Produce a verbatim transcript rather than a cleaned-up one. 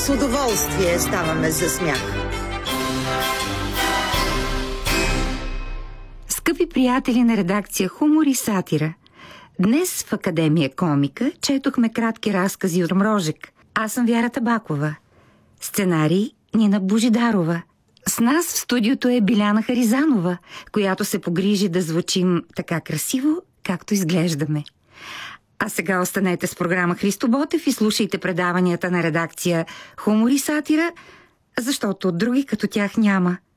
С удоволствие ставаме за смях. Скъпи приятели на редакция Хумор и сатира, днес в Академия Комика четохме кратки разкази от Мрожек. Аз съм Вяра Табакова. Сценарий Нина Божидарова. С нас в студиото е Биляна Харизанова, която се погрижи да звучим така красиво, както изглеждаме. А сега останете с програма Христо Ботев и слушайте предаванията на редакция Хумор и сатира, защото други като тях няма.